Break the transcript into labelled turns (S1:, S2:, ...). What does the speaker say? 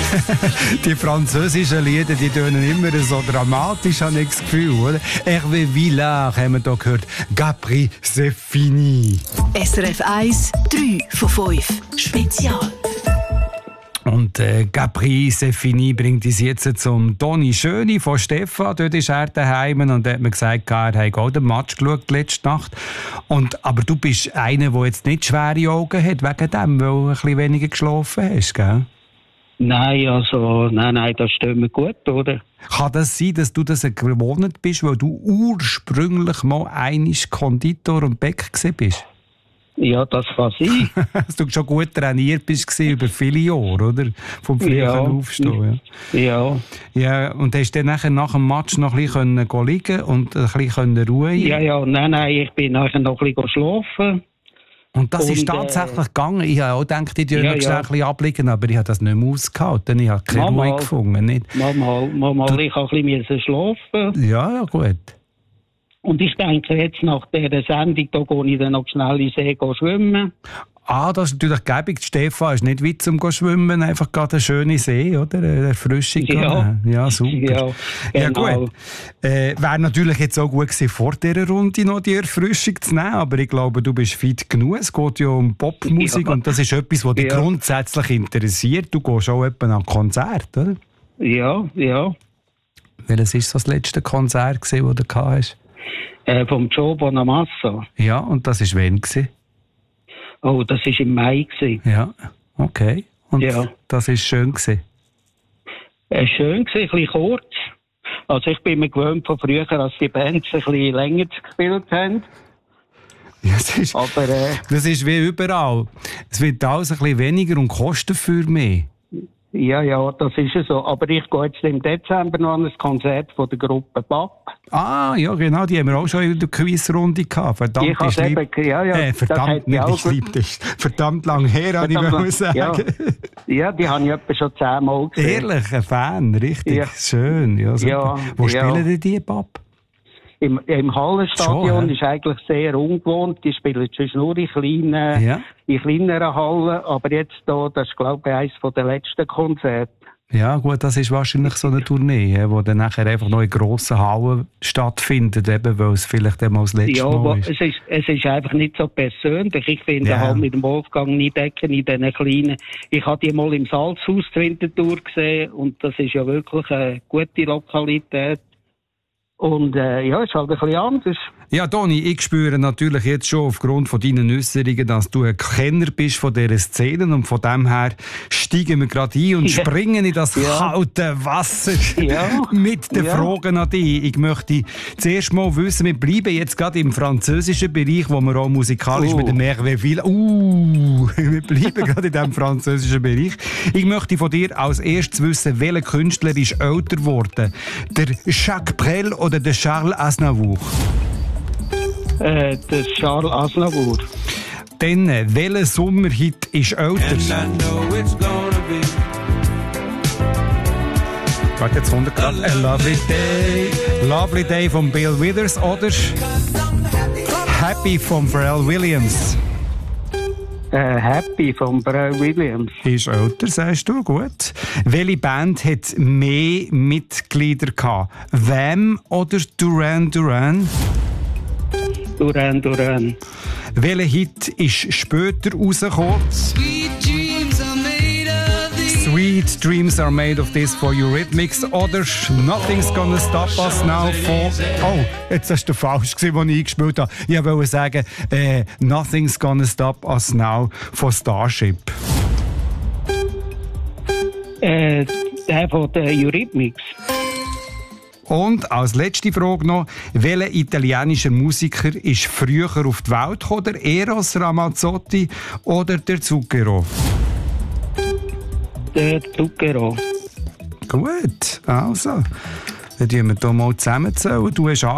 S1: Die französischen Lieder, die tönen immer so dramatisch, habe ich das Gefühl, oder? Hervé Villard haben wir hier gehört. Capri, c'est fini.
S2: SRF 1, 3 von 5. Spezial.
S1: Und Capri, c'est fini bringt uns jetzt zum Toni Schöni von Stefan. Dort ist er daheim und hat mir gesagt, er hat auch den Match geschaut letzte Nacht. Aber du bist einer, der jetzt nicht schwere Augen hat, wegen dem, weil du ein bisschen weniger geschlafen hast, gell?
S3: Nein, das stimmt mir gut, oder?
S1: Kann das sein, dass du das gewohnt bist, weil du ursprünglich mal einmal Konditor und Bäcker bist?
S3: Ja, das kann sein.
S1: Dass du schon gut trainiert bist über viele Jahre, oder? Vom frühen Aufstehen.
S3: Ja.
S1: Ja, und hast du dann nach dem Match noch ein bisschen liegen und ein bisschen ruhen?
S3: Ja, nein, ich bin nachher noch ein bisschen schlafen.
S1: Und das ist tatsächlich gegangen. Ich habe auch gedacht, ich würde noch ein bisschen abliegen, aber ich habe das nicht mehr ausgehalten. Ich habe keine Ruhe gefunden. Nicht?
S3: Mal, ich habe ein bisschen schlafen.
S1: Ja, gut.
S3: Und ich denke, jetzt nach dieser Sendung, da gehe ich dann noch schnell in den See schwimmen.
S1: Das ist natürlich gäbig. Stefan ist nicht weit zum Schwimmen, einfach gerade einen schönen See, oder? Eine Erfrischung. Ja, super. Ja,
S3: genau.
S1: Gut. Wäre natürlich jetzt auch gut gewesen, vor dieser Runde noch die Erfrischung zu nehmen, aber ich glaube, du bist fit genug. Es geht ja um Popmusik und das ist etwas, was dich grundsätzlich interessiert. Du gehst auch etwa an Konzert, oder?
S3: Ja.
S1: Welches war das letzte Konzert, das du gehabt hast?
S3: Vom Joe Bonamassa.
S1: Ja, und das war wann?
S3: Oh, das war im Mai.
S1: Ja, okay. Und das war schön?
S3: Schön war, ein bisschen kurz. Also ich bin mir gewöhnt von früher, dass die Bands ein bisschen länger gespielt haben.
S1: Ja, das ist wie überall. Es wird alles ein bisschen weniger und kostet für mehr.
S3: Ja, das ist so. Aber ich gehe jetzt im Dezember noch an ein Konzert von der Gruppe BAP.
S1: Ja, genau, die haben wir auch schon in der Quizrunde gehabt. Verdammt lang her, habe ich mal sagen.
S3: Ja, die habe ich etwa schon 10-mal gesehen.
S1: Ehrlich, ein Fan, richtig schön. Ja, wo spielen denn die BAP?
S3: Im Hallenstadion ist eigentlich sehr ungewohnt. Die spielen schon nur in kleineren Hallen. Aber jetzt hier, das ist, glaube ich, eines der letzten Konzerte.
S1: Ja, gut, das ist wahrscheinlich so eine Tournee, die dann nachher einfach noch in grossen Hallen stattfindet, eben, weil es vielleicht einmal das letzte Mal ist.
S3: Es ist einfach nicht so persönlich. Ich finde halt mit dem Wolfgang Niedecken in diesen kleinen... Ich habe die mal im Salzhaus zur Winterthur gesehen und das ist ja wirklich eine gute Lokalität. Und ist halt ein bisschen anders.
S1: Ja, Toni, ich spüre natürlich jetzt schon aufgrund von deinen Äußerungen, dass du ein Kenner bist von dieser Szene und von dem her steigen wir gerade ein und springen in das kalte Wasser mit den Fragen an dich. Ich möchte zuerst mal wissen, wir bleiben jetzt gerade im französischen Bereich, wo wir auch musikalisch mit dem Hervé Villard... wir bleiben gerade in diesem französischen Bereich. Ich möchte von dir als erstes wissen, welcher Künstler ist älter geworden? Der Jacques Brel oder der Charles Aznavour?
S3: Der Charles Aznavour.
S1: Dann, welcher Sommerhit ist älter? Warte, jetzt kommt gerade A Lovely Day von Bill Withers oder Happy von Pharrell Williams?
S3: Happy von Pharrell Williams.
S1: Ist älter, sagst du, gut. Welche Band hat mehr Mitglieder gehabt? Wham oder Duran Duran?
S3: Duran.
S1: Welcher Hit ist später rausgekommen? Sweet Dreams are made of this for Eurythmics oder Nothing's Gonna Stop Us Now von... Oh, jetzt hast du falsch gesehen, als ich eingespielt habe. Ich wollte sagen, Nothing's Gonna Stop Us Now von Starship.
S3: Der von der Eurythmics.
S1: Und als letzte Frage noch, welcher italienischer Musiker ist früher auf die Welt gekommen? Der Eros Ramazzotti oder der Zucchero?
S3: Der Zucchero.
S1: Gut, also, dann tun wir hier mal zusammenzählen. Du hast